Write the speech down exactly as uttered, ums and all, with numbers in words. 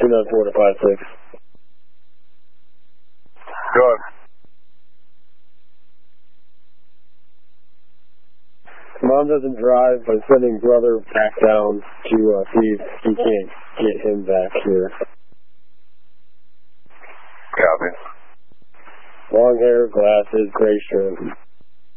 nine four to five six. Go ahead. Mom doesn't drive, but sending brother back down to uh, see if he can't get him back here. Copy. Long hair, glasses, gray shirt.